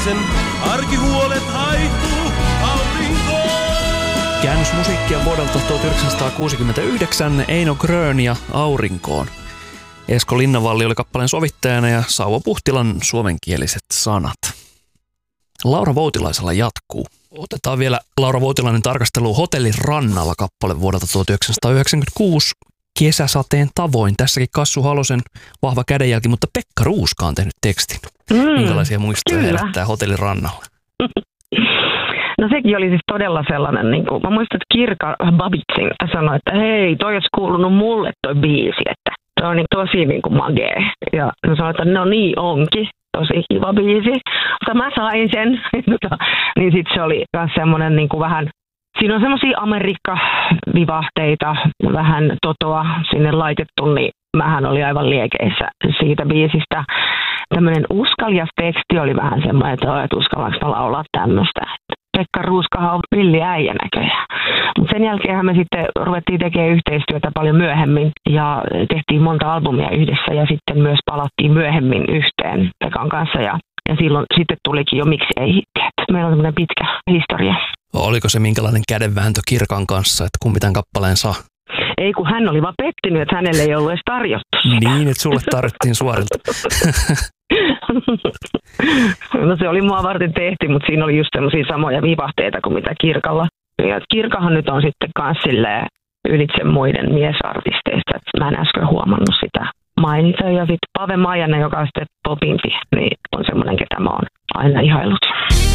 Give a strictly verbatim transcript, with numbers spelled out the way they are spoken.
naisen, arkihuolet haihtuu aurinkoon. Käännösmusiikkia vuodelta tuhatyhdeksänsataakuusikymmentäyhdeksän, Eino Grön ja Aurinkoon. Esko Linnavalli oli kappaleen sovittajana ja Sauvo Puhtilan suomenkieliset sanat. Laura Voutilaisella jatkuu. Otetaan vielä Laura Voutilainen tarkastelu Hotellin rannalla kappale vuodelta tuhatyhdeksänsataayhdeksänkymmentäkuusi. Kesäsateen tavoin. Tässäkin Kassu Halosen vahva kädenjälki, mutta Pekka Ruuska on tehnyt tekstin. Mm, Minkälaisia muistoja herättää Hotellin rannalla? No sekin oli siis todella sellainen, niin kuin, mä muistan, että Kirka Babitsin sanoi, että hei, toi olisi kuulunut mulle toi biisi, että se on niin tosi niin kuin magee. Ja mä sanoin, että no niin onkin, tosi kiva biisi, mutta mä sain sen. Niin sitten se oli myös semmoinen niin kuin vähän, siinä on semmoisia Amerikka-vivahteita, vähän totoa sinne laitettu, niin mähän oli aivan liekeissä siitä biisistä. Tämmöinen uskaljas teksti oli vähän semmoinen, että, että uskallanko mä laulaa tämmöistä. Pekka Ruuskahan on villi äijä näköjään. Mutta sen jälkeen me sitten ruvettiin tekemään yhteistyötä paljon myöhemmin ja tehtiin monta albumia yhdessä ja sitten myös palattiin myöhemmin yhteen Pekan kanssa ja, ja silloin sitten tulikin jo Miksi ei hittiä. Meillä on semmoinen pitkä historia. Oliko se minkälainen kädenvääntö Kirkan kanssa, että kumpi tämän kappaleen saa? Ei, kun hän oli vaan pettynyt, että hänelle ei ollut edes tarjottu sitä. Niin, että sulle tarjottiin suorilta. No se oli mua varten tehty, mutta siinä oli just semmoisia samoja vivahteita kuin mitä Kirkalla. Ja Kirkahan nyt on sitten kans silleen ylitse muiden miesartisteista, että mä en äsken huomannut sitä mainita. Ja sitten Pave Maijanen, joka on sitten popimpi, niin on semmoinen, ketä mä oon aina ihailut.